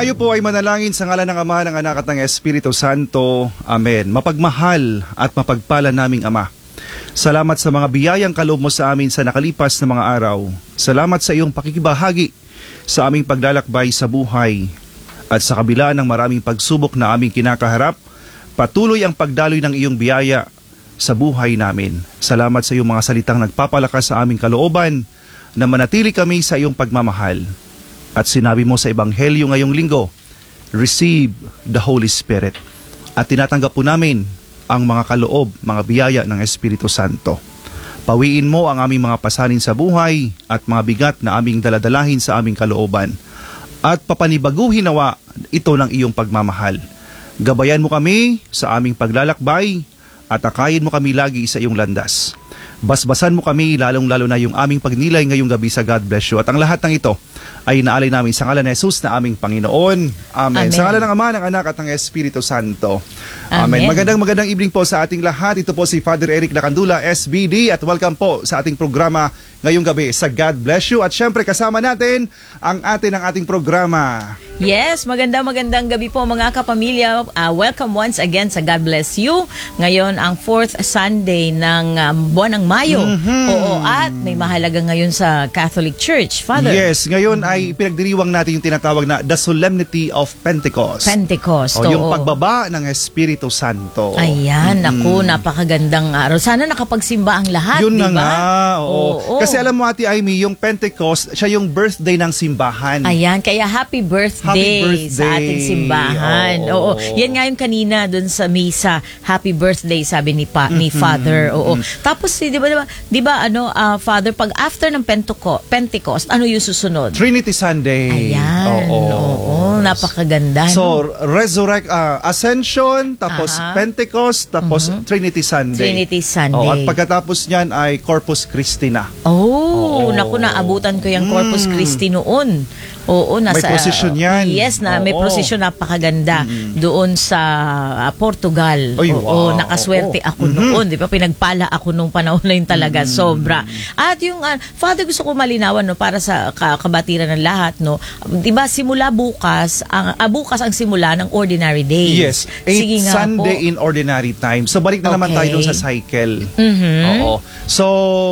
Tayo po ay manalangin sa ngalan ng Ama, ng Anak at ng Espiritu Santo. Amen. Mapagmahal at mapagpala naming Ama, salamat sa mga biyayang kaloob mo sa amin sa nakalipas na mga araw. Salamat sa iyong pakikibahagi sa aming paglalakbay sa buhay. At sa kabila ng maraming pagsubok na aming kinakaharap, patuloy ang pagdaloy ng iyong biyaya sa buhay namin. Salamat sa iyong mga salitang nagpapalakas sa aming kalooban na manatili kami sa iyong pagmamahal. At sinabi mo sa Ebanghelyo ngayong linggo, receive the Holy Spirit. At tinatanggap po namin ang mga kaloob, mga biyaya ng Espiritu Santo. Pawiin mo ang aming mga pasanin sa buhay at mga bigat na aming daladalahin sa aming kalooban. At papanibaguhin nawa ito ng iyong pagmamahal. Gabayan mo kami sa aming paglalakbay at akayin mo kami lagi sa iyong landas. Basbasan mo kami lalong-lalo na yung aming pagnilay ngayong gabi sa God Bless You. At ang lahat ng ito ay naalay namin sa ngalan ni Jesus na aming Panginoon. Amen. Sa ngalan ng Ama, ng Anak at ng Espiritu Santo. Amen. Magandang evening po sa ating lahat. Ito po si Father Eric Lacandula, SBD, at welcome po sa ating programa ngayong gabi sa God Bless You. At syempre kasama natin ang ating programa. Yes, magandang gabi po mga kapamilya. Welcome once again sa God Bless You. Ngayon ang 4th Sunday ng buwan ng Mayo. Oo, at may mahalaga ngayon sa Catholic Church, Father. Yes, ngayon ay pinagdiriwang natin yung tinatawag na The Solemnity of Pentecost. Yung pagbaba ng Espiritu Santo. Ayan, naku, napakagandang araw. Sana nakapagsimba ang lahat, yun diba? Na nga, oo. Kasi alam mo, Ate Amy, yung Pentecost, siya yung birthday ng simbahan. Ayan, kaya happy birthday sa ating simbahan. Oo. Yan nga yung kanina dun sa misa, happy birthday sabi ni Father. Oo. Tapos di ba Father, pag after ng Pentecost, ano yung susunod? Trinity Sunday. Ayan. Oo, napakaganda. So, Ascension, tapos Pentecost, tapos Trinity Sunday. Trinity Sunday. At pagkatapos niyan ay Corpus Christi na. Naku, naabutan ko yung Corpus Christi noon. Oo, may procession yan. Yes, may procession napakaganda doon sa Portugal. Oo, nakaswerte ako noon, di ba? Pinagpala ako nung panahon na yun talaga, sobra. At yung Father, gusto ko malinawan para sa kabatiran ng lahat, no. Di ba simula bukas ang simula ng ordinary day. Yes, 8 Sunday in ordinary time. So balik na naman tayo sa cycle. Oo. So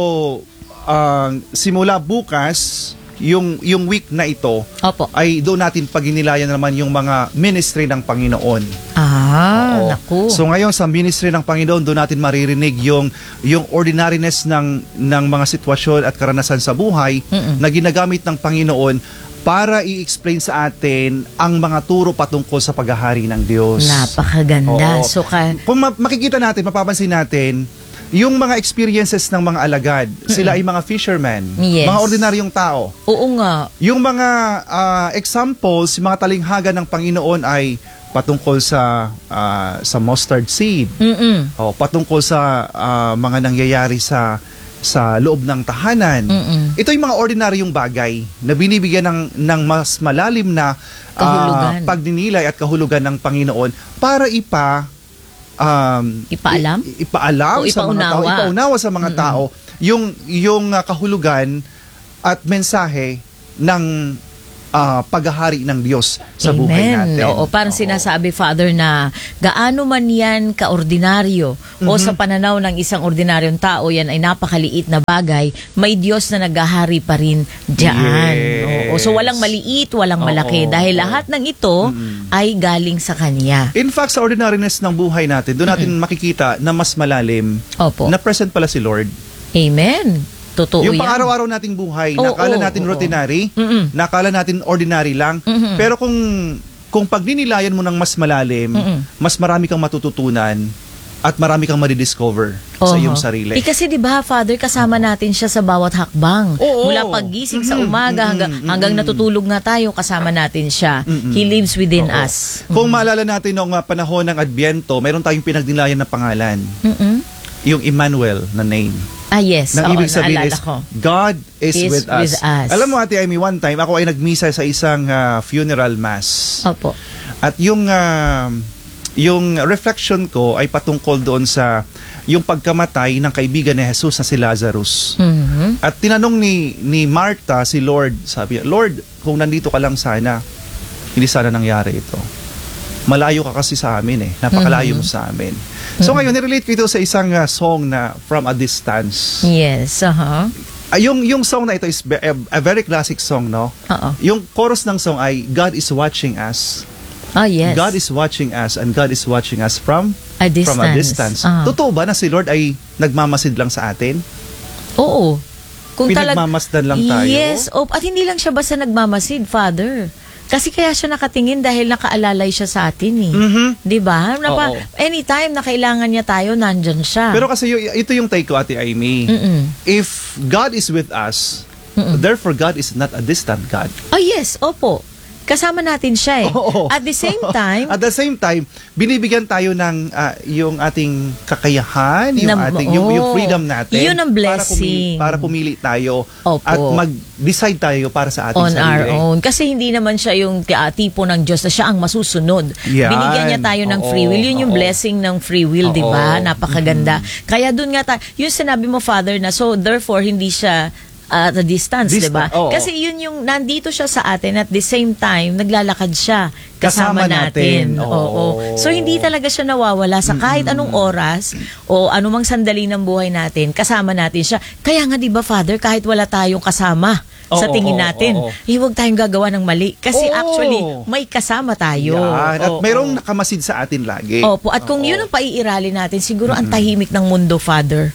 simula bukas, yung week na ito, ay doon natin paginilayan naman yung mga ministry ng Panginoon. Naku. So ngayon sa ministry ng Panginoon, doon natin maririnig yung ordinariness ng mga sitwasyon at karanasan sa buhay na ginagamit ng Panginoon para i-explain sa atin ang mga turo patungkol sa paghahari ng Diyos. Napakaganda. So, kung makikita natin, mapapansin natin, yung mga experiences ng mga alagad, sila ay mga fishermen, mga ordinaryong tao. Oo nga. Yung mga examples, mga talinghaga ng Panginoon ay patungkol sa mustard seed. Patungkol sa mga nangyayari sa loob ng tahanan. Ito yung mga ordinaryong bagay na binibigyan ng mas malalim na pagninilay at kahulugan ng Panginoon para ipaalam sa mga tao, ipaunawa sa mga tao yung kahulugan at mensahe ng paghahari ng Diyos sa buhay natin. Oo, parang sinasabi, Father, na gaano man yan kaordinaryo o sa pananaw ng isang ordinaryong tao, yan ay napakaliit na bagay, may Diyos na naghahari pa rin dyan. Yes. So walang maliit, walang malaki, dahil lahat ng ito ay galing sa Kanya. In fact, sa ordinariness ng buhay natin, doon natin makikita na mas malalim na present pala si Lord. Amen. Totoo yung pang-araw-araw nating buhay, nakala natin routinary, nakala natin ordinary lang, pero kung pagninilayan mo ng mas malalim, mas marami kang matututunan at marami kang madidiscover sa iyong sarili. Kasi di ba, Father, kasama natin siya sa bawat hakbang. Mula paggising sa umaga hanggang natutulog na tayo, kasama natin siya. He lives within us. Kung maalala natin noong panahon ng Adbyento, mayroon tayong pinagnilayan na pangalan. Yung Emmanuel na name. Yes. Nang ibig sabihin is, God is with us. Alam mo, Ate Amy, one time, ako ay nagmisa sa isang funeral mass. At yung reflection ko ay patungkol doon sa yung pagkamatay ng kaibigan ni Jesus na si Lazarus. At tinanong ni Martha si Lord, sabi niya, Lord, kung nandito ka lang sana, hindi sana nangyari ito. Malayo ka kasi sa amin eh. Napakalayo mo sa amin. So ngayon, nirelate ko ito sa isang song na From a Distance. Yes, Yung song na ito is a very classic song, no? Yung chorus ng song ay, God is watching us. Yes. God is watching us and God is watching us from a distance. From a distance. Totoo ba na si Lord ay nagmamasid lang sa atin? Oo. Kung pinagmamasdan lang tayo? Yes. At hindi lang siya basta nagmamasid, Father. Kasi kaya siya nakatingin dahil nakaalalay siya sa atin eh. Diba? Anytime na kailangan niya tayo, nandyan siya. Pero kasi ito yung take ko, Ate Amy. If God is with us, therefore God is not a distant God. Yes, opo. Kasama natin siya eh. At the same time, binibigyan tayo ng yung ating kakayahan, yung freedom natin. Yun ang blessing. Para pumili tayo at mag-decide tayo para sa ating on sarili. Our own. Kasi hindi naman siya yung tipo ng Diyos na siya ang masusunod. Yan. Binigyan niya tayo ng free will. Yun yung blessing ng free will, di ba? Napakaganda. Kaya dun nga yung sinabi mo, Father, na so therefore hindi siya at a distance, diba? Kasi yun yung nandito siya sa atin at the same time naglalakad siya kasama natin. So hindi talaga siya nawawala sa kahit anong oras o anumang sandali ng buhay natin, kasama natin siya. Kaya nga 'di ba, Father, kahit wala tayong kasama sa tingin natin, huwag tayong gagawa ng mali. Kasi actually, may kasama tayo. Yan. At mayroong nakamasid sa atin lagi. At kung yun ang paiirali natin, siguro ang tahimik ng mundo, Father.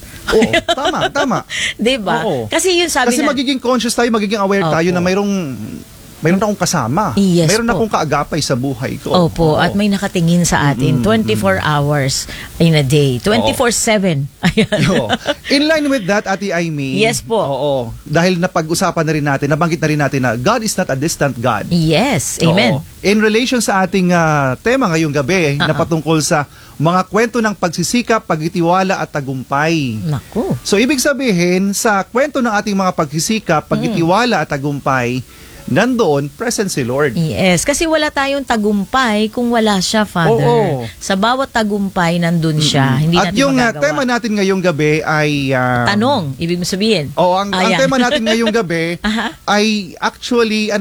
Tama. Diba? Kasi yun sabi kasi magiging conscious tayo, magiging aware tayo na mayroon akong kasama. Yes, mayroon akong kaagapay sa buhay ko. At may nakatingin sa atin 24 hours in a day. 24/7. Ayan. In line with that, Ate Amy. Yes po. Dahil napag-usapan na rin natin, nabanggit na rin natin na God is not a distant God. Yes. Amen. In relation sa ating tema ngayong gabi, na patungkol sa mga kwento ng pagsisikap, pagtitiwala at tagumpay. Naku. So ibig sabihin, sa kwento ng ating mga pagsisikap, pagtitiwala at tagumpay, nandoon present si Lord. Yes, kasi wala tayong tagumpay kung wala siya, Father. Sa bawat tagumpay, nandun siya. Hindi at natin yung magagawa. tema natin ngayong gabi ay... tanong, ibig mo sabihin? Ang tema natin ngayong gabi ay actually,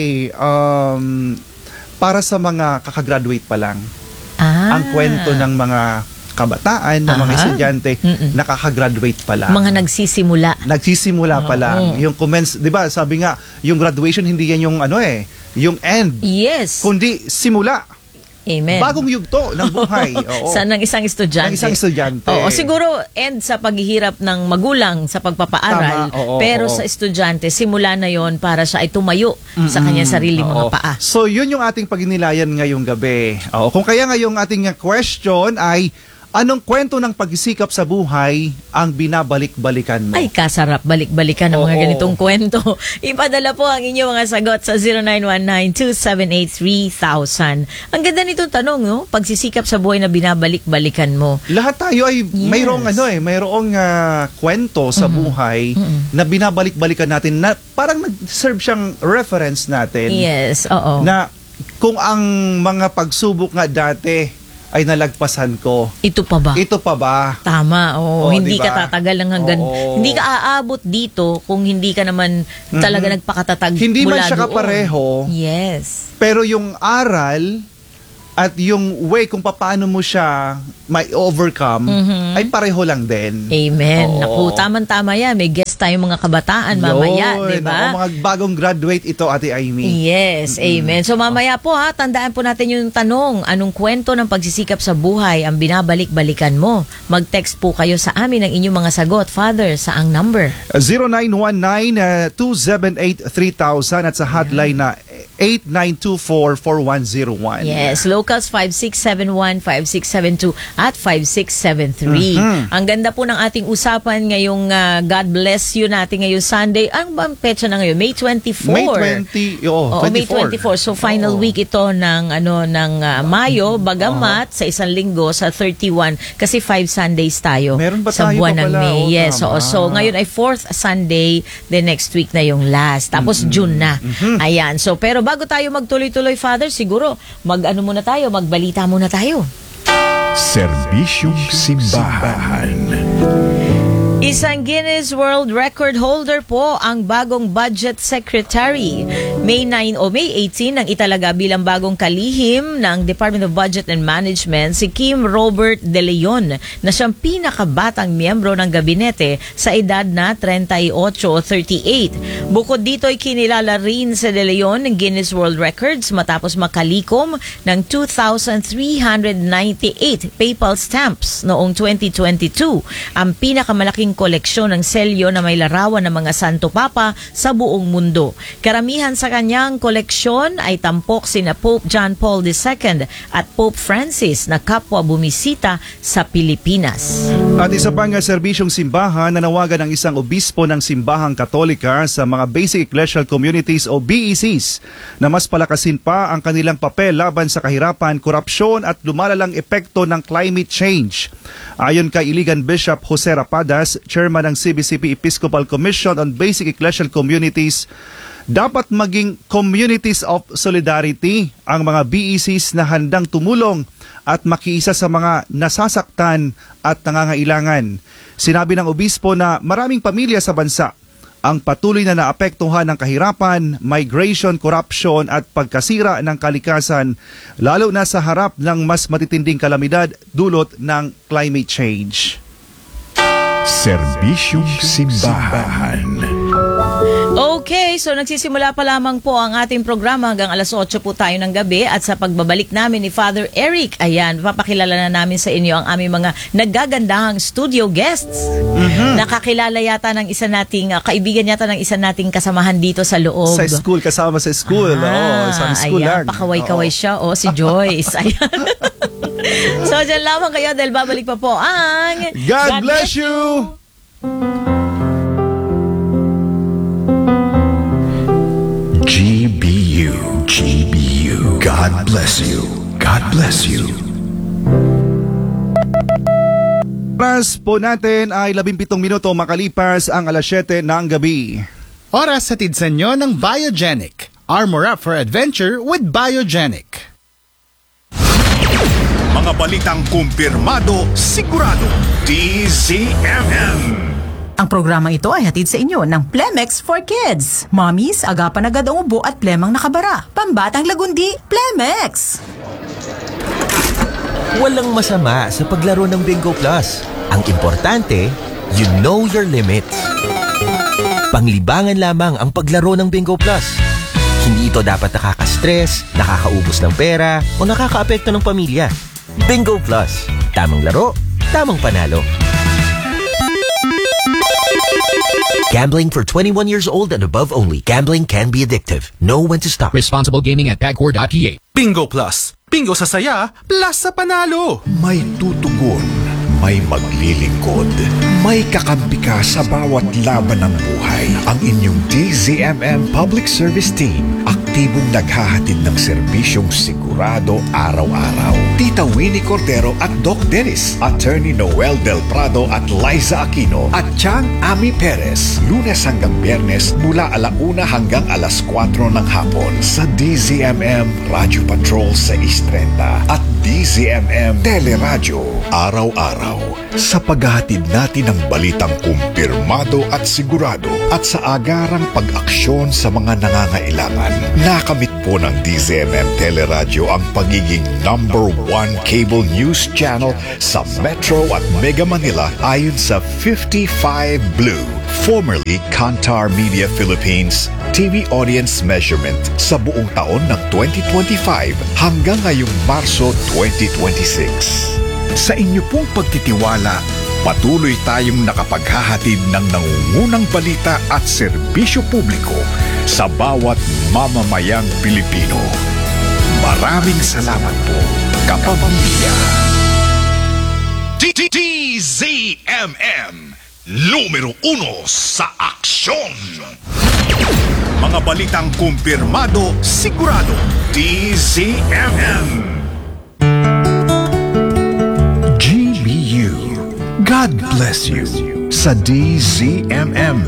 para sa mga kakagraduate pa lang. Ang kwento ng mga kabataan, ng mga estudyante, nakaka-graduate pa lang. Mga nagsisimula pa lang. Yung commence, 'di ba? Sabi nga, yung graduation hindi yan yung yung end. Yes. Kundi simula. Amen. Bagong yugto ng buhay. Ng isang estudyante. Siguro end sa paghihirap ng magulang sa pagpapaaral. Pero sa estudyante, simula na yon para siya ay tumayo sa kanyang sarili mga paa. So yun yung ating pagnilayan ngayong gabi. Kung kaya ngayong ating question ay, anong kwento ng pagsisikap sa buhay ang binabalik-balikan mo? Ay, kasarap balik-balikan ng mga ganitong kwento. Ipadala po ang inyong mga sagot sa 0919-278-3000. Ang ganda nitong tanong, no? Pagsisikap sa buhay na binabalik-balikan mo. Lahat tayo ay mayroong kwento sa buhay na binabalik-balikan natin na parang nag-serve siyang reference natin. Yes, na kung ang mga pagsubok nga dati ay nalagpasan ko. Ito pa ba? Tama. Hindi diba? ka tatagal lang hanggang hindi ka aabot dito kung hindi ka naman talaga nagpakatatag hindi mula man siya kapareho. Yes. Pero yung aral at yung way kung paano mo siya may overcome ay pareho lang din. Amen. Naku, tama-tama yan. May guest tayong mga kabataan mamaya, di ba? Mga bagong graduate ito, Ate Amy. Yes, amen. So mamaya po tandaan po natin yung tanong, anong kwento ng pagsisikap sa buhay ang binabalik-balikan mo? Mag-text po kayo sa amin ang inyong mga sagot, Father, sa ang number 0919-278-3000 at sa hotline na 8924-4101. Yes, locals 5671, 5672 at 5673. Ang ganda po ng ating usapan ngayong God bless you natin ngayong Sunday. Ang bang petsa na ngayon? May 24. May 20, May 24. So final week ito ng Mayo, bagamat sa isang linggo sa 31 kasi 5 Sundays tayo. Meron ba sa tayo buwan pa ng pala? May. Yes, so ngayon ay 4th Sunday, the next week na yung last. Tapos June na. Ayan. So pero bago tayo magtuloy-tuloy, Father, siguro magbalita muna tayo. Serbisyong Simbahan. Isang Guinness World Record holder po ang bagong budget secretary. May 18 nang italaga bilang bagong kalihim ng Department of Budget and Management si Kim Robert De Leon na siyang pinakabatang miyembro ng gabinete sa edad na 38 o 38. Bukod dito ay kinilala rin si De Leon ng Guinness World Records matapos makalikom ng 2,398 PayPal stamps noong 2022, ang pinakamalaking koleksyon ng selyo na may larawan ng mga Santo Papa sa buong mundo. Karamihan sa kanyang koleksyon ay tampok sina Pope John Paul II at Pope Francis na kapwa bumisita sa Pilipinas. At isa pang serbisyong simbahan na nawagan ng isang obispo ng simbahang Katolika sa mga Basic Ecclesial Communities o BECs na mas palakasin pa ang kanilang papel laban sa kahirapan, korupsyon at lumalalang epekto ng climate change. Ayon kay Iligan Bishop Jose Rapadas, chairman ng CBCP Episcopal Commission on Basic Ecclesial Communities, dapat maging communities of solidarity ang mga BECs na handang tumulong at makiisa sa mga nasasaktan at nangangailangan. Sinabi ng obispo na maraming pamilya sa bansa ang patuloy na naapektuhan ng kahirapan, migration, corruption at pagkasira ng kalikasan, lalo na sa harap ng mas matitinding kalamidad dulot ng climate change. Serbisyong simbahan. Okay, so nagsisimula pa lamang po ang ating programa hanggang alas 8 po tayo ng gabi at sa pagbabalik namin ni Father Eric, ayan, papakilala na namin sa inyo ang aming mga naggagandahang studio guests. Nakakilala yata ng isa nating, kaibigan yata ng isa nating kasamahan dito sa loob. Sa school, kasama sa school. Sa school ayan, lang. pakaway-kaway siya. Si Joyce. Ayan. So, dyan lamang kayo dahil babalik pa po ang God bless you! GBU. God bless you. God bless you. Oras po natin ay 17 minuto makalipas ang alas 7 ng gabi. Oras hatid sa inyo ng Biogenic. Armor up for adventure with Biogenic. Mga balitang kumpirmado, sigurado. DZMM. Ang programang ito ay hatid sa inyo ng Plemex for Kids. Mommies, agapan agad ang ubo at plemang nakabara. Pambatang lagundi, Plemex! Walang masama sa paglaro ng Bingo Plus. Ang importante, you know your limits. Panglibangan lamang ang paglaro ng Bingo Plus. Hindi ito dapat nakaka-stress, nakakaubos ng pera, o nakakaapekto ng pamilya. Bingo Plus. Tamang laro, tamang panalo. Gambling for 21 years old and above only. Gambling can be addictive. Know when to stop. Responsible gaming at pagcor.ph. Bingo Plus. Bingo sa saya, plus sa panalo. May tutugon, may maglilingkod, may kakampi ka sa bawat laban ng buhay. Ang inyong DZMM Public Service Team, aktibong naghahatid ng serbisyong sigurado araw-araw. Tita Winnie Cordero at Doc Dennis, Attorney Noel Del Prado at Liza Aquino, at Chang Ami Perez, Lunes hanggang Biyernes mula 1:00 hanggang 4:00 ng hapon sa DZMM Radio Patrol 630 at DZMM Teleradyo. Araw-araw sa paghahatid natin ng balitang kumpirmado at sigurado at sa agarang pag-aksyon sa mga nangangailangan. Nakamit po ng DZMM Teleradyo ang pagiging #1 cable news channel sa Metro at Mega Manila ayon sa 55 Blue, formerly Kantar Media Philippines TV audience measurement sa buong taon ng 2025 hanggang ngayong Marso 2026. Sa inyo pong pagtitiwala, patuloy tayong nakapaghahatid ng nangungunang balita at serbisyo publiko sa bawat mamamayang Pilipino. Maraming salamat po, kapamilya. DZMM, numero 1 sa aksyon. Mga balitang kumpirmado, sigurado. DZMM. GBU, God bless you sa DZMM.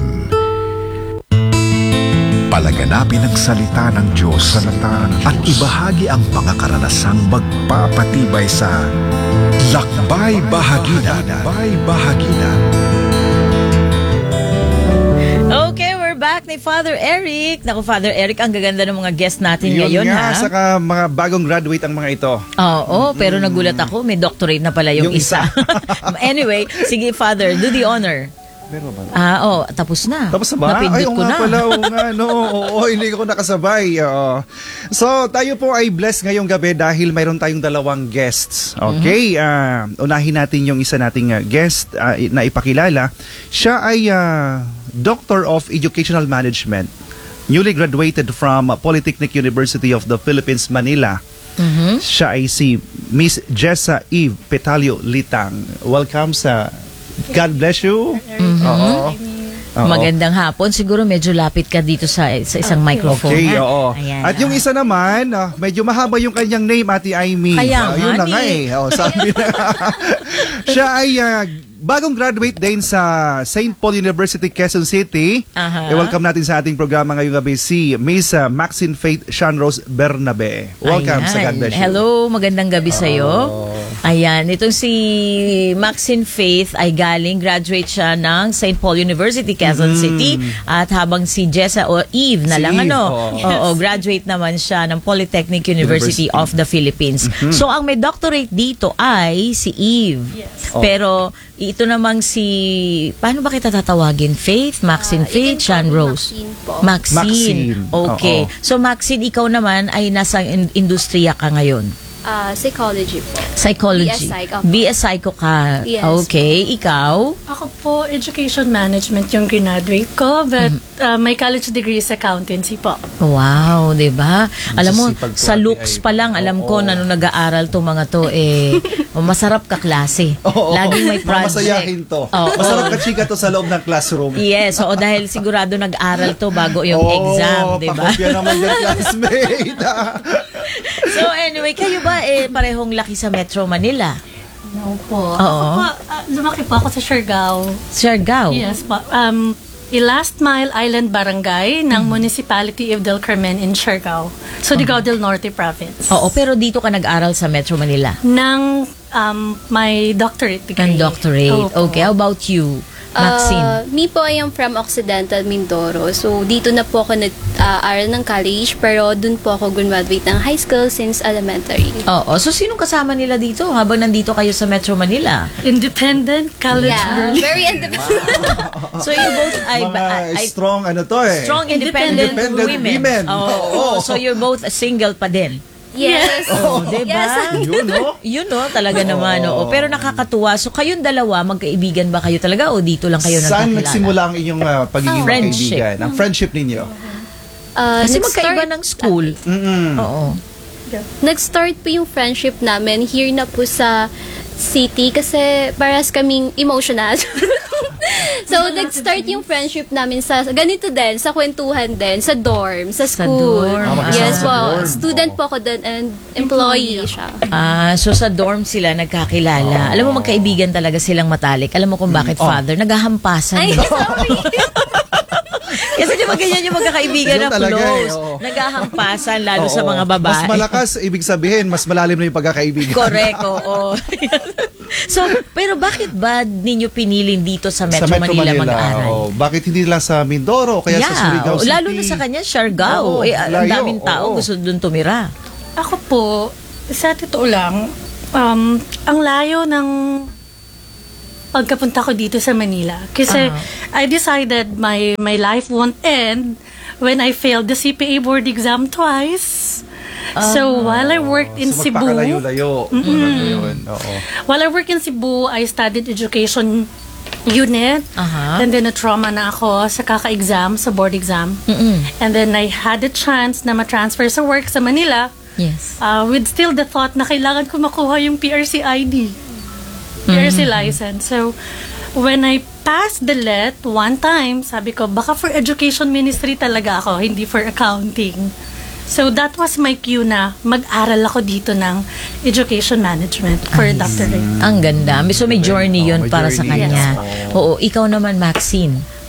Palaganapin ang salita ng Diyos at ibahagi ang mga karanasang magpapatibay sa Lakbay Bahaginan. back ni Father Eric. Naku, Father Eric, ang gaganda ng mga guest natin Yun ngayon, nga, ha? saka mga bagong graduate ang mga ito. Oo, pero nagulat ako, may doctorate na pala yung Yung isa. Anyway, sige, Father, do the honor. Meron ba? Tapos na. Tapos na ba? Napindot Ay, oo ko nga na. pala, oo nga, no. Oo, hindi ko nakasabay. Oo. So, tayo po ay blessed ngayong gabi dahil mayroon tayong dalawang guests. Okay? Unahin natin yung isa nating guest na ipakilala. Siya ay Doctor of Educational Management. Newly graduated from Polytechnic University of the Philippines, Manila. Siya ay si Miss Jessa Eve Petalio Litang. Welcome sa God bless you. Oo. Magandang hapon. Siguro medyo lapit ka dito sa isang microphone. Okay, ha? oo. Ayan, At yung isa naman, medyo mahaba yung kanyang name, Ate Aimee. Kaya Yun nga, na nga eh. Sabi na. Siya ay bagong graduate din sa St. Paul University, Quezon City. Aha. Welcome natin sa ating programa ngayong gabi si Miss Maxine Faith Shanrose Bernabe. Welcome Ayan. sa God Bless You. Hello, magandang gabi sa'yo. Ayan, itong si Maxine Faith ay graduate siya ng St. Paul University, Quezon City. At habang si Jessa o Eve na Si lang, Eve, graduate naman siya ng Polytechnic University of the Philippines. So, ang may doctorate dito ay si Eve. Pero, ito namang paano ba kita tatawagin? Faith? Maxine Faith? Shan Rose? Maxine po. Maxine. Okay. Oo. So, Maxine, ikaw naman ay nasa industriya ka ngayon. Psychology po. Psychology. BS Psych. BS Psycho ka. Yes. Okay. Ikaw? Ako po, Education Management yung graduate ko, but my college degree is accountancy po. Wow, 'di ba? Alam mo, Masisipag po, sa Ate looks Ay. pa lang alam ko na nung nag-aaral to mga to masarap ka klase. Oo. Laging may project. Mamasayahin to. Oo. Masarap ka chika to sa loob ng classroom. Yes, oo, dahil sigurado nag-aral to bago yung exam, 'di ba? Pakopya naman yung classmate. So anyway, kayo ba parehong laki sa Metro Manila? No po. Oo. Ako po, lumaki po ako sa Siargao. Siargao? Yes po. Last Mile Island Barangay ng Municipality of Del Carmen in Siargao. Surigao del Norte Province. Oo, pero dito ka nag-aral sa Metro Manila? Ng my doctorate degree. Ang doctorate. Opo. Okay, how about you, Maxine? Me po ay from Occidental Mindoro. So, dito na po ako nag-aral ng college, pero dun po ako graduate ng high school since elementary. Oo, so sinong kasama nila dito habang nandito kayo sa Metro Manila? Independent college girl. Very independent. So you both Mga strong strong independent women. Oo. So you're both single pa din. Yes. Oh, diba? Yes. Yun, no? Talaga naman, oo. Pero nakakatuwa. So, kayong dalawa, magkaibigan ba kayo talaga o dito lang kayo Saan nagkakilala? nagsimula ang inyong pagiging Friendship. magkaibigan? Ang friendship ninyo? Kasi Nag-start- magkaiba ng school. Oo. Nag-start po yung friendship namin here na po sa city kasi paras kaming emotional. So, nag-start yung friendship namin sa ganito din, sa kwentuhan din, sa dorm, sa school. dorm. Yes Sa po. dorm. Student po ako doon and employee siya. So sa dorm sila nagkakilala. Alam mo, magkaibigan talaga silang matalik. Alam mo kung bakit, Father? Naghahampasan. Ay, eh. sorry. Kasi di ba ganyan yung magkakaibigan Ganun na talaga close? oo. Naghahampasan lalo sa Oo. mga babae. Mas malakas, ibig sabihin, mas malalim na yung pagkakaibigan. Correct, oo. So, pero bakit ba ninyo pinilin dito sa Metro, Sa Metro Manila, Manila, mag-aral? bakit hindi lang sa Mindoro o kaya sa Surigao City? Lalo na sa kanya, Siargao. Oo, Ang layo, daming tao oo. gusto doon tumira. Ako po, sa totoo lang, ang layo ng pagkapunta ko dito sa Manila. Kasi I decided my life won't end when I failed the CPA board exam twice. So while I worked in So, Cebu, magpakalayo-layo. Yun, oo. while I worked in Cebu, I studied education unit. And then na-trauma na ako sa kaka-exam, sa board exam. And then I had a chance na ma-transfer sa work sa Manila. Yes. With still the thought na kailangan ko makuha yung PRC ID. PRC license. So, when I passed the LET one time, sabi ko, baka for education ministry talaga ako, hindi for accounting. So, that was my cue na mag-aral ako dito ng education management for a doctorate. Ang ganda. So may journey yun may para sa journey. kanya. Yes. Oo, ikaw naman, Maxine.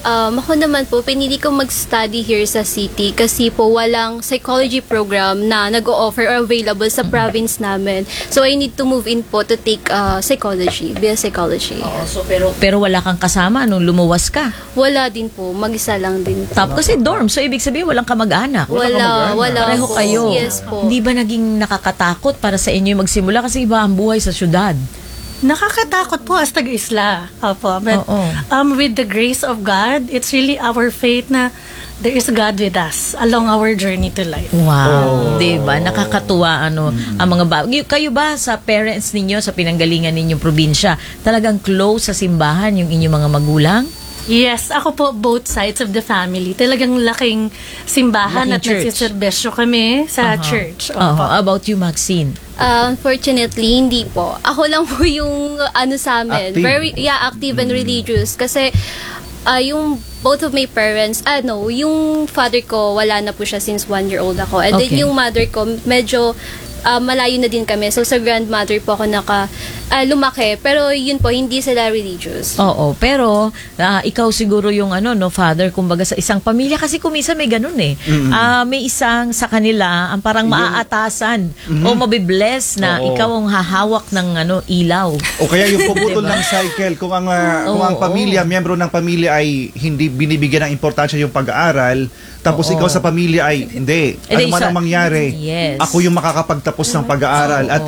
Ako naman po, pinili ko mag-study here sa city kasi po walang psychology program na nag-o-offer or available sa province namin. So, I need to move in po to take psychology, psychology. So, pero wala kang kasama nung lumuwas ka. Wala din po, mag-isa lang din po. Tapos kasi dorm, so ibig sabihin walang kamag-anak. Wala Pareho po. kayo. Yes po. Hindi ba naging nakakatakot para sa inyo magsimula kasi iba ang buhay sa syudad? Nakakatakot po as taga-isla. Opo. But with the grace of God, it's really our faith na there is God with us along our journey to life. Wow. Diba? Nakakatuwa ang mga kayo ba sa parents ninyo, sa pinanggalingan ninyong probinsya, talagang close sa simbahan yung inyong mga magulang? Yes, ako po both sides of the family. Talagang laking simbahan at nagsiserbesyo kami sa church. How about you, Maxine? Unfortunately, hindi po. Ako lang po yung sa amin. Active. Active and religious. Kasi yung both of my parents, yung father ko, wala na po siya since 1-year-old ako. And then yung mother ko, medyo malayo na din kami. So, sa grandmother po ako lumaki. Pero yun po, hindi sila religious. Oo, pero ikaw siguro yung father, kumbaga sa isang pamilya. Kasi kumisa may ganun eh. May isang sa kanila, ang parang maaatasan o mabibless na ikaw ang hahawak ng ilaw. O kaya yung puputol ng cycle. Kung ang pamilya, miyembro ng pamilya ay hindi binibigyan ng importansya yung pag-aaral, tapos ikaw sa pamilya ay, hindi. Ano man ang mangyari, ako yung makakapagtapos ng pag-aaral at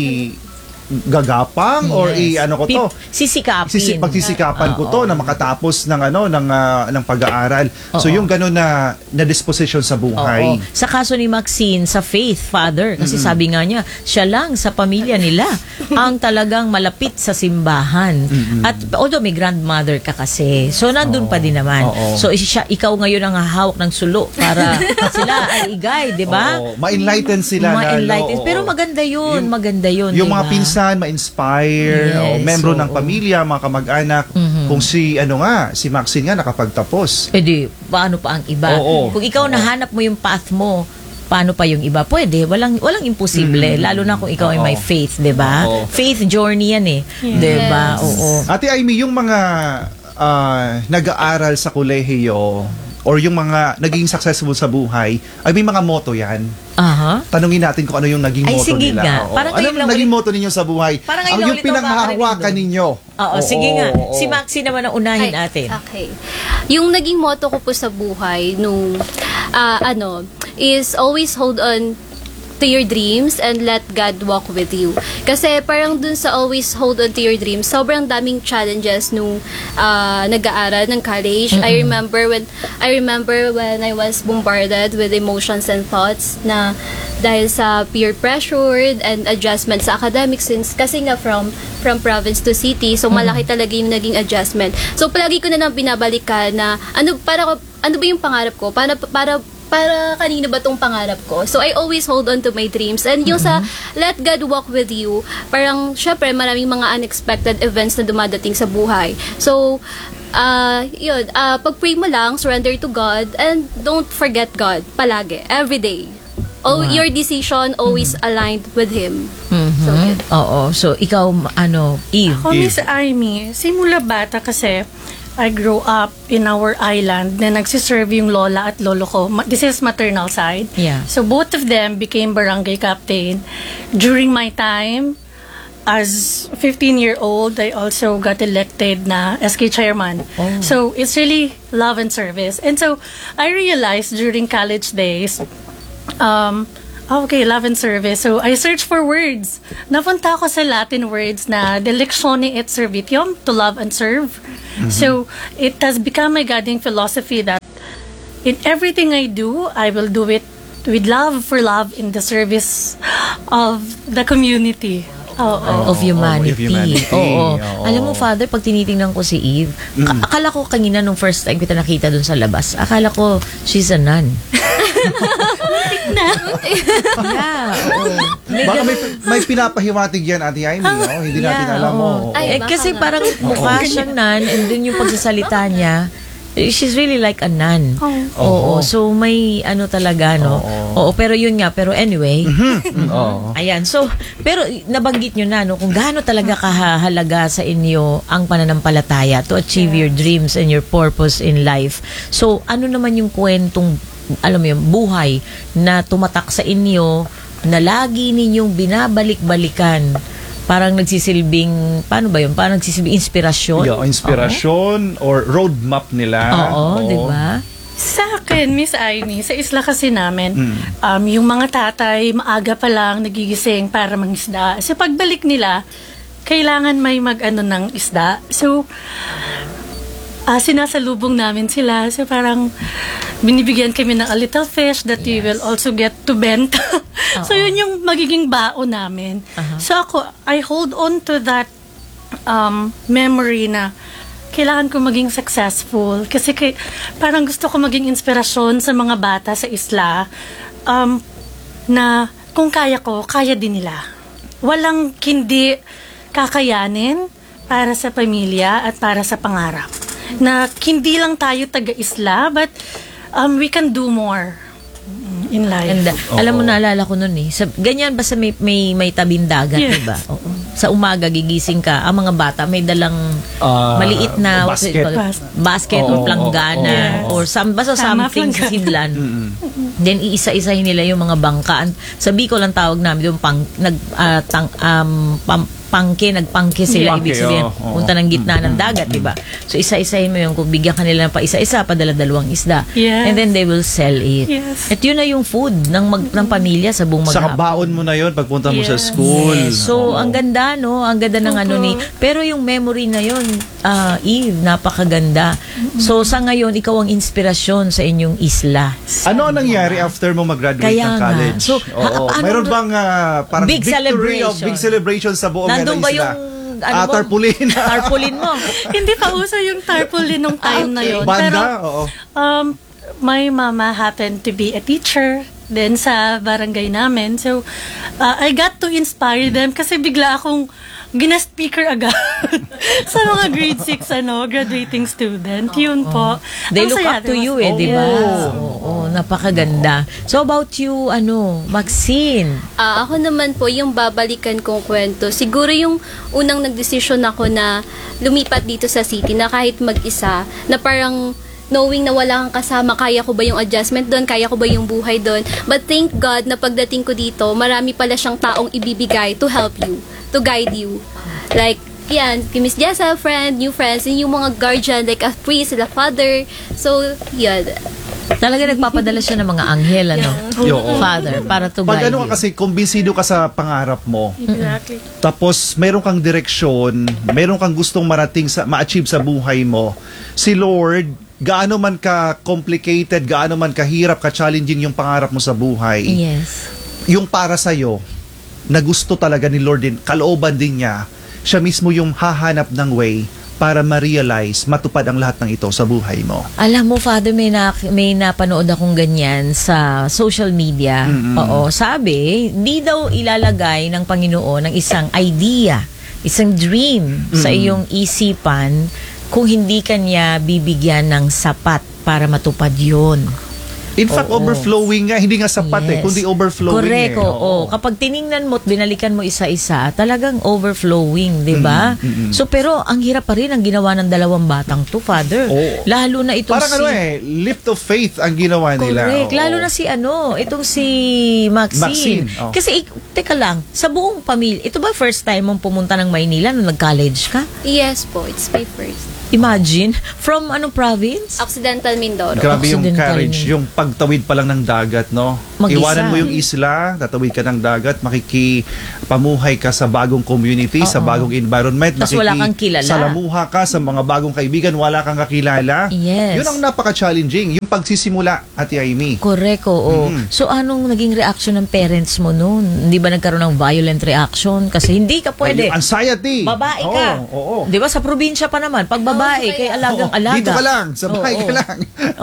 gagapang or ko to pagsisikapan ko to na makatapos ng pag-aaral. So yung ganun na disposition sa buhay. Sa kaso ni Maxine, sa faith, father, kasi sabi nga niya, siya lang sa pamilya nila ang talagang malapit sa simbahan. At although may grandmother ka kasi, so nandun pa din naman. So ikaw ngayon ang hahawak ng sulo para sila ay igay, di ba? Ma-enlighten sila. Pero maganda yun, yung diba? mga pinsan ma-inspire, membro ng pamilya, mga kamag-anak, kung si Maxine nga nakapagtapos. Di, paano pa ang iba? Kung ikaw nahanap mo yung path mo, paano pa yung iba? Pwede, walang imposible, lalo na kung ikaw ay may faith, 'di ba? Faith journey yan eh, 'di ba? Ate Amy, yung mga nag-aaral sa kolehiyo or yung mga naging successful sa buhay, ay may mga motto yan. Tanungin natin kung ano yung naging motto nila. Ano yung naging motto ninyo sa buhay? Ang yung pinanghahawakan ninyo. Sige nga. Si Maxine naman ang unahin natin. Okay. Yung naging motto ko po sa buhay nung is always hold on to your dreams and let God walk with you. Kasi parang dun sa always hold on to your dreams, sobrang daming challenges nung nag-aaral ng college. I remember when I was bombarded with emotions and thoughts na dahil sa peer pressure and adjustment sa academics, since kasi nga from province to city, so malaki talaga yung naging adjustment. So palagi ko na lang binabalikan na ano ba yung pangarap ko? Para kanino ba tong pangarap ko? So, I always hold on to my dreams. And yung sa let God walk with you, parang, syempre, maraming mga unexpected events na dumadating sa buhay. So, pag-pray mo lang, surrender to God, and don't forget God palagi, every day. Your decision always aligned with Him. So, ikaw, Eve? Ako, Miss Amy, simula bata kasi, I grew up in our island na nagsiserve yung lola at lolo ko. This is maternal side. Yeah. So both of them became barangay captain. During my time, as 15-year-old, I also got elected na SK chairman. So it's really love and service. And so I realized during college days, love and service. So, I searched for words. Napunta ako sa Latin words na delectione et servitium, to love and serve. So, it has become my guiding philosophy that in everything I do, I will do it with love for love in the service of the community. Of humanity. Alam mo, Father, pag tinitingnan ko si Eve, akala ko kanina nung first time kita nakita dun sa labas, akala ko she's a nun. Baka may pinapahiwatig yan, Ate Amy, hindi natin alam mo. Kasi parang mukha siyang nun, and then yung pagsasalita niya, She's really like a nun. Oo. So may ano talaga, no? Oo, pero yun nga. Pero anyway. Ayan. So, pero nabanggit nyo na, no? Kung gaano talaga kahalaga sa inyo ang pananampalataya to achieve your dreams and your purpose in life. So, ano naman yung kwentong, alam mo yung buhay na tumatak sa inyo na lagi ninyong binabalik-balikan? Parang nagsisilbing, paano ba yun? Parang nagsisilbing inspirasyon? Inspirasyon or roadmap nila. Oo. Di ba? Sa akin, Miss Amy, sa isla kasi namin, yung mga tatay, maaga pa lang nagigising para mangisda. Sa pagbalik nila, kailangan may mag-ano ng isda. So, sinasalubong namin sila. So, parang binibigyan kami ng a little fish that we will also get to benta. So, yun yung magiging baon namin. So, ako, I hold on to that memory na kailangan ko maging successful. Kasi parang gusto ko maging inspirasyon sa mga bata sa isla na kung kaya ko, kaya din nila. Walang hindi kakayanin para sa pamilya at para sa pangarap. Na hindi lang tayo taga-isla, but we can do more in life. And, alam mo, naalala ko nun ganyan ba sa may tabing dagat, diba? Oo. Sa umaga, gigising ka, ang mga bata may dalang maliit na basket or planggana or basta something sa sidlan. Then, iisa-isahin nila yung mga bangka. Sa Bicol ang tawag namin yung nagpangke sila, ibig sabihin, punta ng gitna ng dagat, diba? So, isa-isahin mo yung kung bigyan kanila ng pa-isa-isa, padala-dalawang isda. Yes. And then they will sell it. Yes. At yun na yung food ng pamilya sa buong maghapon. Sa baon mo na yun pagpunta mo sa school. Yes. So, ang ganda, no? Ang ganda ng ano ni... Pero yung memory na yun, Eve, napakaganda. So, sa ngayon, ikaw ang inspirasyon sa inyong isla. Ano ang nangyari after mo mag-graduate ng college? So, mayroon bang parang big big celebration sa buong nandun ba isla? Yung tarpaulin. Tarpaulin mo. Hindi pa uso yung tarpaulin nung time na yun. Banda? Pero, my mama happened to be a teacher then sa barangay namin. So, I got to inspire them kasi bigla akong gina-speaker agad sa mga grade 6 graduating student. Yun po. They look up to you di ba? Oo, napakaganda. So about you, Maxine? Ako naman po, yung babalikan kong kwento, siguro yung unang nagdesisyon ako na lumipat dito sa city na kahit mag-isa, na parang knowing na wala kang kasama, kaya ko ba yung adjustment doon, kaya ko ba yung buhay doon. But thank God na pagdating ko dito, marami pala siyang taong ibibigay to help you, to guide you. Like, yan, kay Miss Jessa, new friends, and yung mga guardian, like a priest, a father. So, yan. Talaga nagpapadala siya ng mga anghel, Father, para to guide you. Kasi kumbinsido ka sa pangarap mo. Exactly. Tapos, meron kang direksyon, meron kang gustong ma-achieve sa buhay mo. Si Lord, gaano man ka-complicated, gaano man kahirap, ka-challenging yung pangarap mo sa buhay. Yes. Yung para sa'yo, na gusto talaga ni Lord din, kalooban din niya, siya mismo yung hahanap ng way para ma-realize, matupad ang lahat ng ito sa buhay mo. Alam mo, Father, may napanood akong ganyan sa social media. Oo, sabi, di daw ilalagay ng Panginoon ng isang idea, isang dream sa iyong isipan kung hindi kanya bibigyan ng sapat para matupad yun. In fact, overflowing nga, hindi nga sapat kundi overflowing. Correct, oo. Kapag tiningnan mo at binalikan mo isa-isa, talagang overflowing, di ba? So, pero ang hirap pa rin ang ginawa ng dalawang batang to, Father. Lalo na itong parang leap of faith ang ginawa nila. Correct. Lalo na itong si Maxine. Kasi, teka lang, sa buong pamilya, ito ba first time mong pumunta ng Maynila nung nag-college ka? Yes po, it's my first. Imagine, from anong province? Occidental Mindoro. Grabe yung courage, yung pagtawid pa lang ng dagat, no? Mag-isa. Iwanan mo yung isla, tatawid ka ng dagat, makikipamuhay ka sa bagong community, sa bagong environment, tas wala kang kilala. Salamuha ka sa mga bagong kaibigan, wala kang kakilala. Yes. Yun ang napaka-challenging, yung pagsisimula, Ate Amy. Correct, oo. So, anong naging reaction ng parents mo noon? Hindi ba nagkaroon ng violent reaction? Kasi hindi ka pwede. Anxiety. Babae ka. Oo. Di ba sa probinsya pa naman, pag babae, kay alagang-alaga. Dito ka lang, sa bahay ka lang.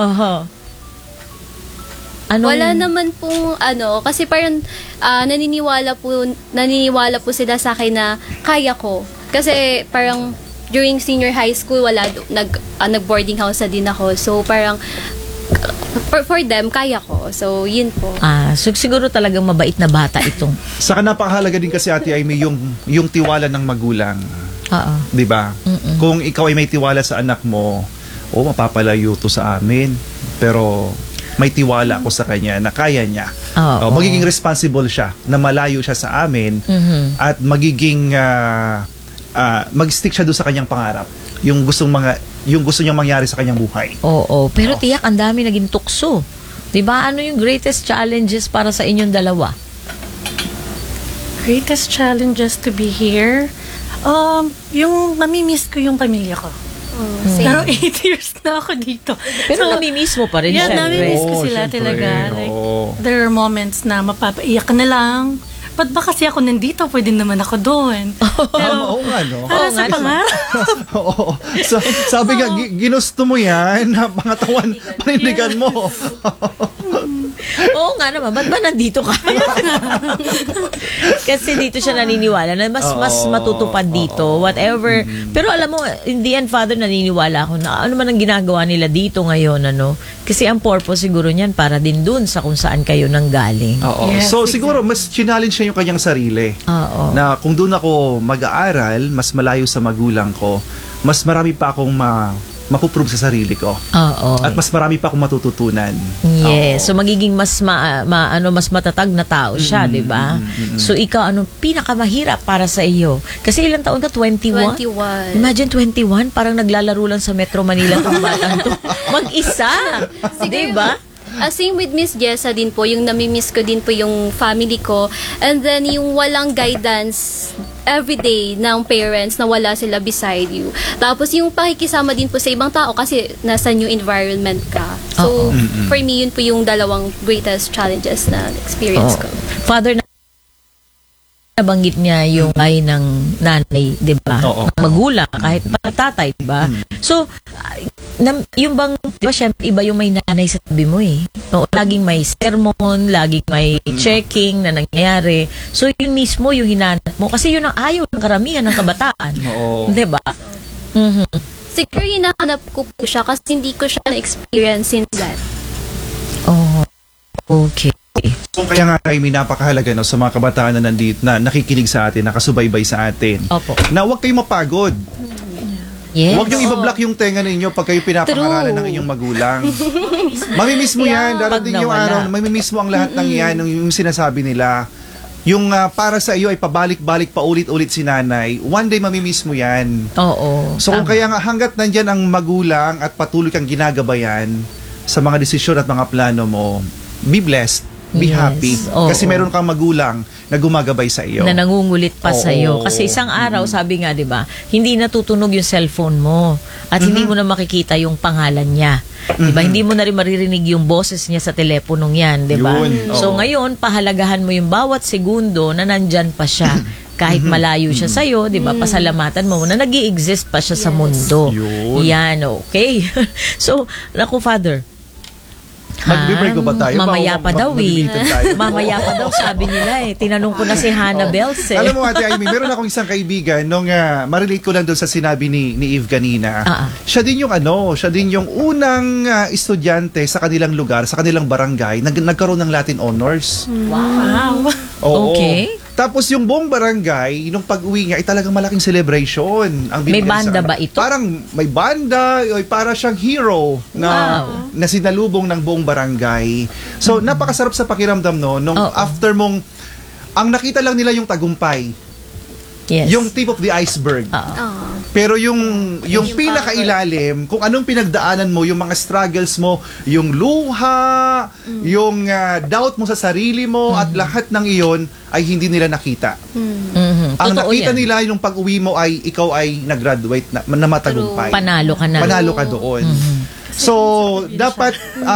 Wala naman pong kasi parang naniniwala po sila sa akin na kaya ko. Kasi parang during senior high school, nag-boarding house na din ako. So, parang, for them, kaya ko. So, yun po. So siguro talagang mabait na bata itong. Saka napakahalaga din kasi Ate Amy yung tiwala ng magulang. Oo. 'Di ba? Kung ikaw ay may tiwala sa anak mo, mapapalayo to sa amin. Pero may tiwala ako sa kanya na kaya niya. Magiging responsible siya na malayo siya sa amin at magiging mag-stick siya doon sa kanyang pangarap. Yung gusto niyang mangyari sa kanyang buhay. Oo. Pero tiyak ang dami naging tukso. 'Di ba? Ano yung greatest challenges para sa inyong dalawa? Greatest challenges to be here? Yung namimiss ko yung pamilya ko. Pero 8 years na ako dito. Pero namimiss mo pa rin, syempre. Namimiss ko sila talaga. Like, there are moments na mapapaiyak ka na lang. Ba't ba kasi ako nandito? Pwede naman ako doon. Pero, oo nga, no? Para sa pangarap. Oo. Sabi nga, ginusto mo yan. Pangatawan, panindigan mo. Oo nga naman, ba't ba nandito ka? Kasi dito siya naniniwala na mas matutupad dito, whatever. Pero alam mo, in the end, Father, naniniwala ako na ano man ang ginagawa nila dito ngayon, kasi ang purpose siguro niyan para din dun sa kung saan kayo nanggaling. Oo. Yes, So siguro, mas challenge niya yung kanyang sarili. Oo. Na kung doon ako mag-aaral, mas malayo sa magulang ko, mas marami pa akong mapuprove sa sarili ko. Oo. At mas marami pa akong matututunan. Yes. So magiging mas mas matatag na tao siya, 'di ba? So ikaw anong pinakamahirap para sa iyo? Kasi ilang taon ka? 21? 21. Imagine 21, parang naglalaro lang sa Metro Manila tong batang to. Mag-isa. 'Di ba? Same with Miss Jessa din po, yung namimiss ko din po yung family ko. And then yung walang guidance everyday ng parents na wala sila beside you. Tapos yung pakikisama din po sa ibang tao kasi nasa new environment ka. So, for me, yun po yung dalawang greatest challenges na experience ko. Father, nabanggit niya yung ay ng nanay, 'di ba? Ng magulang, kahit tatay, 'di ba? So, yung bang, 'di ba, syempre iba yung may nanay sa tabi mo eh. No, laging may sermon, laging may checking na nangyayari. So, yun mismo yung hinanap mo kasi yun ang ayaw ng karamihan ng kabataan. 'Di ba? Siguro hinahanap ko po siya kasi hindi ko siya na-experience since that. Okay. So kaya nga Amy, napakahalaga sa mga kabataan na nandito, na nakikinig sa atin, nakasubaybay sa atin. Opo. Na huwag kayong mapagod. Yes. Huwag niyong ibablock yung tenga ninyo pag kayo pinapangaralan ng inyong magulang. Mamimiss mo yan. Darating yung araw, mamimiss mo ang lahat ng yan, yung sinasabi nila. Yung para sa iyo ay pabalik-balik, paulit-ulit si nanay, one day mamimiss mo yan. Oo. So kung kaya nga hanggat nandyan ang magulang at patuloy kang ginagabayan sa mga desisyon at mga plano mo, be blessed. Be happy. Kasi meron kang magulang na gumagabay sa iyo. Na nangungulit pa sa iyo. Kasi isang araw, sabi nga, 'di ba, hindi natutunog yung cellphone mo at hindi mo na makikita yung pangalan niya. 'Di ba? Hindi mo na rin maririnig yung boses niya sa teleponong 'yan, 'di ba? So ngayon, pahalagahan mo yung bawat segundo na nandyan pa siya. Kahit malayo siya sa iyo, 'di ba? Pasalamatan mo na nag-i-exist pa siya sa mundo. Yan, okay. So, naku, Father, mag-break ko ba tayo? Mamaya pa daw Mamaya pa daw, sabi nila eh. Tinanong ko na si Hannah Bells eh. Alam mo Ate Amy, meron akong isang kaibigan nung ma-relate ko lang doon sa sinabi ni Eve kanina. Siya din yung unang estudyante sa kanilang lugar, sa kanilang barangay, nagkaroon ng Latin Honors. Wow. Oo. Okay. Tapos yung buong barangay, nung pag-uwi niya, ay talagang malaking celebration. May banda ba ito? Parang may banda, para siyang hero na sinalubong ng buong barangay. So, napakasarap sa pakiramdam nung after mong, ang nakita lang nila yung tagumpay. Yes. Yung tip of the iceberg. Pero yung pinakailalim, kung anong pinagdaanan mo, yung mga struggles mo, yung luha, yung doubt mo sa sarili mo, at lahat ng iyon ay hindi nila nakita. Ang nakita nila yung pag-uwi mo ay ikaw ay nag-graduate na matagumpay. Panalo ka na. Panalo ka doon. So, dapat